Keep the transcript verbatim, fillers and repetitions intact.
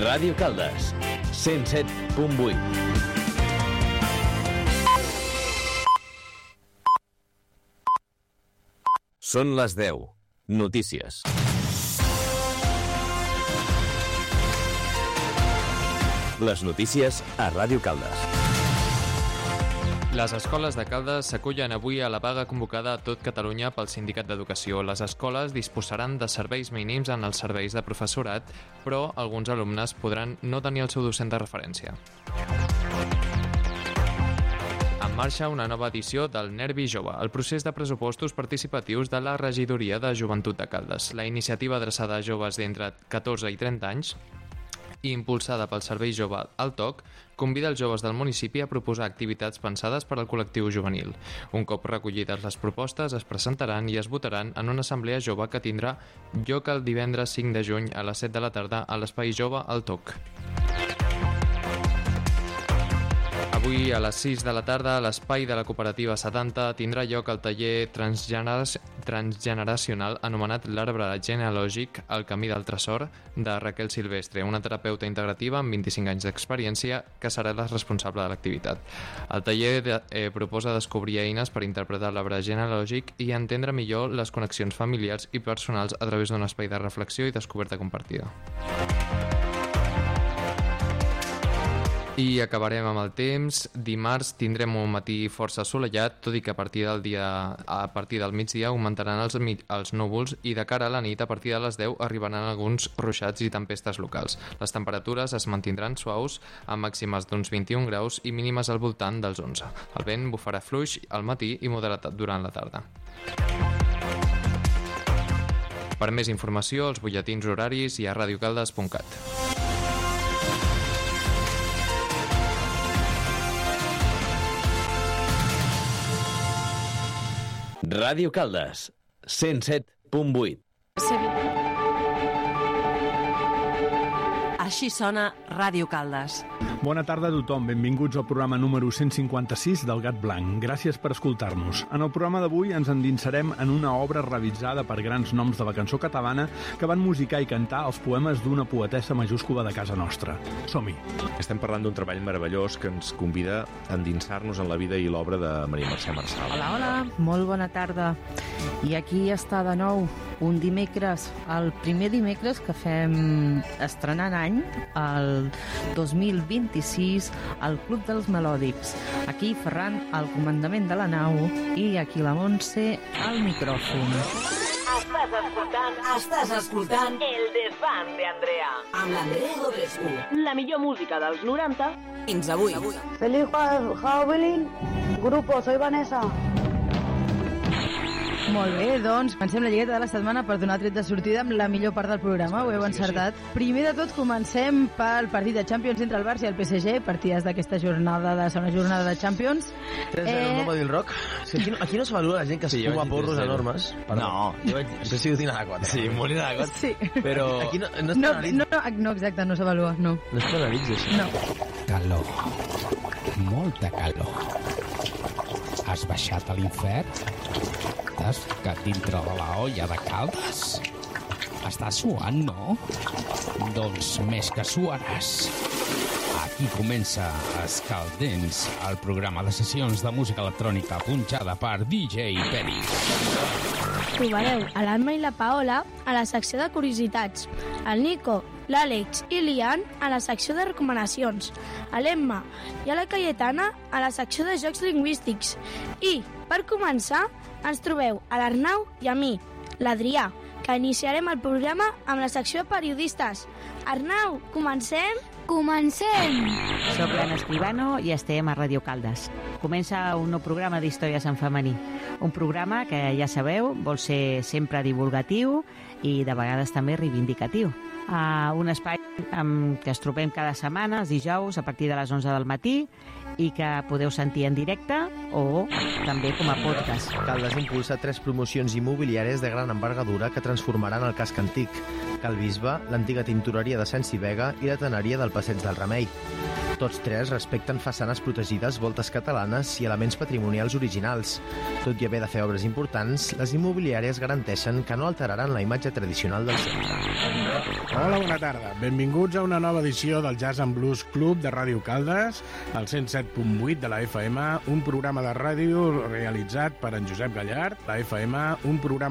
Ràdio Caldes, cent set punt vuit. Són les deu. Notícies. Les notícies a Ràdio Caldes. Les escoles de Caldes s'acullen avui a la vaga convocada a tot Catalunya pel Sindicat d'Educació. Les escoles disposaran de serveis mínims en els serveis de professorat, però alguns alumnes podran no tenir el seu docent de referència. En marxa una nova edició del Nervi Jove, el procés de pressupostos participatius de la Regidoria de Joventut de Caldes. La iniciativa adreçada a joves d'entre catorze i trenta anys i impulsada pel Servei Jove al Toc, convida els joves del municipi a proposar activitats pensades per al col·lectiu juvenil. Un cop recollides les propostes, es presentaran i es votaran en una assemblea jove que tindrà lloc el divendres cinc de juny a les set de la tarda a l'Espai Jove al Toc. Avui a les sis de la tarda a l'espai de la cooperativa setanta tindrà lloc el taller transgener- transgeneracional anomenat l'Arbre Genealògic al Camí del Tresor de Raquel Silvestre, una terapeuta integrativa amb vint-i-cinc anys d'experiència que serà la responsable de l'activitat. El taller de, eh, proposa descobrir eines per interpretar l'arbre genealògic i entendre millor les connexions familiars i personals a través d'un espai de reflexió i descoberta compartida. I acabarem amb el temps. Dimarts tindrem un matí força assolellat, tot i que a partir del dia a partir del migdia augmentaran els, els núvols i de cara a la nit a partir de les deu arribaran alguns ruixats i tempestes locals. Les temperatures es mantindran suaus amb màximes d'uns vint-i-un graus i mínimes al voltant dels onze. El vent bufarà fluix al matí i moderat durant la tarda. Per més informació, als butlletins horaris i a radiocaldes punt cat. Ràdio Caldes, cent set punt vuit. Així sona Ràdio Caldes. Bona tarda a tothom, benvinguts al programa número cent cinquanta-sis del Gat Blanc. Gràcies per escoltar-nos. En el programa d'avui ens endinsarem en una obra revisada per grans noms de la cançó catalana que van musicar i cantar els poemes d'una poetessa majúscula de casa nostra. Som-hi! Estem parlant d'un treball meravellós que ens convida a endinsar-nos en la vida i l'obra de Maria Mercè Marçal. Hola, hola, molt bona tarda. I aquí està de nou un dimecres, el primer dimecres que fem estrenant any, el dos mil vint-i-sis, al Club dels Melòdics. Aquí Ferran al comandament de la nau i aquí la Montse al micròfon. Estàs escoltant, estàs escoltant El Desván de Andrea amb l'Andrea Dobrescu. La millor música dels noranta fins avui. Feliz Halloween, grupo, soy Vanessa. Molt bé, doncs pensem la lligueta de la setmana per donar tret de sortida amb la millor part del programa, ho heu encertat. Primer de tot comencem pel partit de Champions entre el Barça i el P S G, partides d'aquesta jornada de segona jornada de Champions. Tens eh... el mapa del rock? Si aquí, no, aquí no s'avalua la gent que es fuma porros enormes. No, jo vaig... Això ha sigut inadequat. Sí, molt inadequat. Sí. Però... Aquí no, no es no, penalitza. no, no, exacte, no s'avalua, no. No es penalitza, això. No. Calor. Molta calor. Has baixat a l'infern? T'has ficat dintre de la olla de Caldes? Estàs suant, no? Doncs més que suaràs. Aquí comença Escaldents, el programa de sessions de música electrònica punxada per D J Peris. Trobareu a l'Anna i la Paola a la secció de curiositats, el Nico, l'Àlex i l'Ian a la secció de recomanacions, a l'Emma i a la Cayetana a la secció de jocs lingüístics. I, per començar, ens trobeu a l'Arnau i a mi, l'Adrià, que iniciarem el programa amb la secció de periodistes. Arnau, comencem? Comencem! Soc l'Anna Escribano i estem a Ràdio Caldes. Comença un nou programa d'històries en femení. Un programa que, ja sabeu, vol ser sempre divulgatiu i de vegades també reivindicatiu. Uh, un espai um, que es trobem cada setmana, els dijous, a partir de les onze del matí, i que podeu sentir en directe o també com a podcast. Caldes impulsa tres promocions immobiliàries de gran envergadura que transformaran el casc antic: Cal Bisbe, l'antiga tintoreria de Sant Civega i la teneria del Passeig del Remei. Tots tres respecten façanes protegides, voltes catalanes i elements patrimonials originals. Tot i haver de fer obres importants, les immobiliàries garanteixen que no alteraran la imatge tradicional del centre. Hola, bona tarda. Benvinguts a una nova edició del Jazz and Blues Club de Ràdio Caldes, al cent set punt vuit de la F M, un programa de ràdio realitzat per en Josep Gallard, la F M, un programa